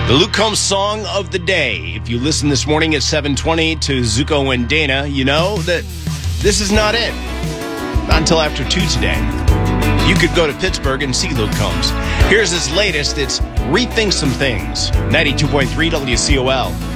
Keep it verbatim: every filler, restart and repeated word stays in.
The Luke Combs song of the day. If you listen this morning at seven twenty to Zuko and Dana, you know that this is not it. Not until after two today. You could go to Pittsburgh and see Luke Combs. Here's his latest. It's Rethink Some Things. ninety-two point three W C O L.